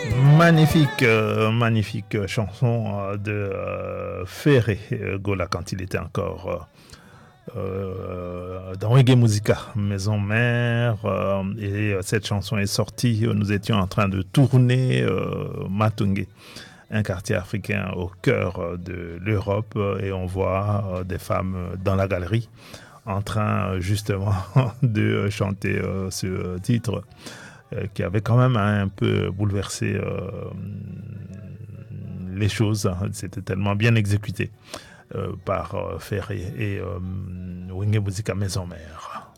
Magnifique chanson de Ferré Gola quand il était encore dans Reggae Musica, Maison Mère. Et cette chanson est sortie, nous étions en train de tourner Matungé, un quartier africain au cœur de l'Europe, et on voit des femmes dans la galerie en train justement de chanter ce titre qui avait quand même un peu bouleversé les choses. C'était tellement bien exécuté par Ferré et Wenge Musica Maison Mère.